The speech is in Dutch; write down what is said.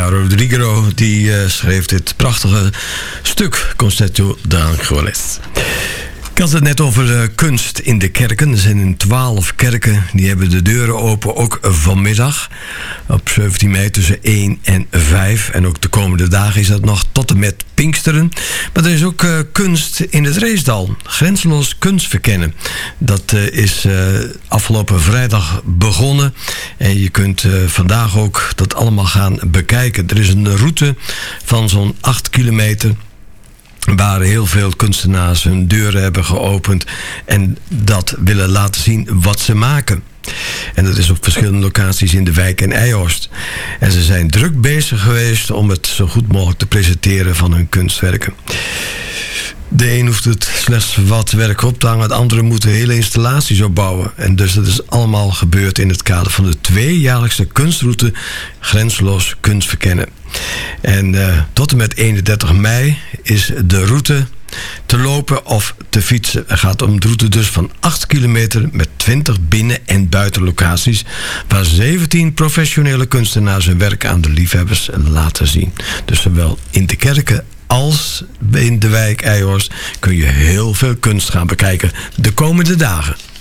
Rodrigo die schreef dit prachtige stuk, Concerto d'Angeles. Ik had het net over kunst in de kerken. Er zijn 12 kerken die hebben de deuren open, ook vanmiddag. Op 17 mei tussen 1 en 5. En ook de komende dagen is dat nog tot en met Pinksteren. Maar er is ook kunst in het Reesdal. Grenzeloos kunst verkennen. Dat is afgelopen vrijdag begonnen. En je kunt vandaag ook dat allemaal gaan bekijken. Er is een route van zo'n 8 kilometer... waar heel veel kunstenaars hun deuren hebben geopend en dat willen laten zien wat ze maken. En dat is op verschillende locaties in de wijk en Eijhorst. En ze zijn druk bezig geweest om het zo goed mogelijk te presenteren van hun kunstwerken. De een hoeft het slechts wat werk op te hangen, de andere moet de hele installaties opbouwen. En dus dat is allemaal gebeurd in het kader van de 2-jaarlijkse kunstroute Grenzeloos kunst verkennen. En tot en met 31 mei is de route te lopen of te fietsen. Het gaat om de route dus van 8 kilometer met 20 binnen- en buitenlocaties, waar 17 professionele kunstenaars hun werk aan de liefhebbers laten zien. Dus zowel in de kerken als in de wijk Eijhorst kun je heel veel kunst gaan bekijken de komende dagen.